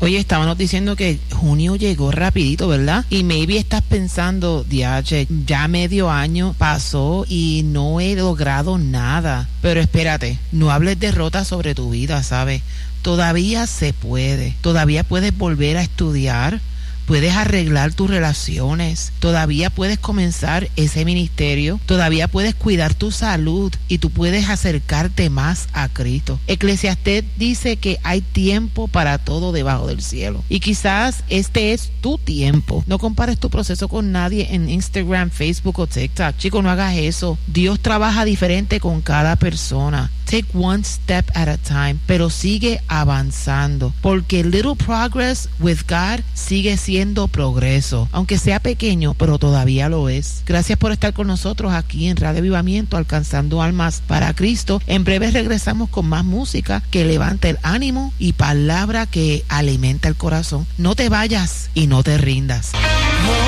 Oye, estábamos diciendo que junio llegó rapidito, ¿verdad? Y maybe estás pensando, diache, ya medio año pasó y no he logrado nada. Pero espérate, no hables derrota sobre tu vida, ¿sabes? Todavía se puede, todavía puedes volver a estudiar, puedes arreglar tus relaciones, todavía puedes comenzar ese ministerio, todavía puedes cuidar tu salud y tú puedes acercarte más a Cristo. Eclesiastés dice que hay tiempo para todo debajo del cielo y quizás este es tu tiempo. No compares tu proceso con nadie en Instagram, Facebook o TikTok. Chico, no hagas eso. Dios trabaja diferente con cada persona. Take one step at a time, pero sigue avanzando, porque little progress with God sigue siendo progreso, aunque sea pequeño, pero todavía lo es. Gracias por estar con nosotros aquí en Radio Avivamiento, alcanzando almas para Cristo. En breve regresamos con más música que levanta el ánimo y palabra que alimenta el corazón. No te vayas y no te rindas.